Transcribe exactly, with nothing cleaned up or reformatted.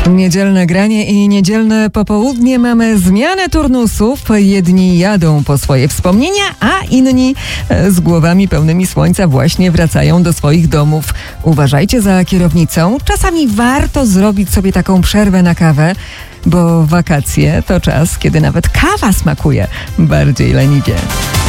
Niedzielne granie i niedzielne popołudnie, mamy zmianę turnusów. Jedni jadą po swoje wspomnienia, a inni z głowami pełnymi słońca właśnie wracają do swoich domów. Uważajcie za kierownicą. Czasami warto zrobić sobie taką przerwę na kawę, bo wakacje to czas, kiedy nawet kawa smakuje bardziej leniwie.